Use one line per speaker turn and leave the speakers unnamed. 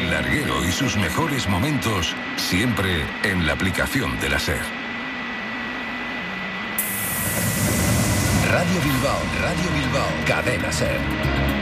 El Larguero y sus mejores momentos siempre en la aplicación de la SER. Radio Bilbao, Cadena SER.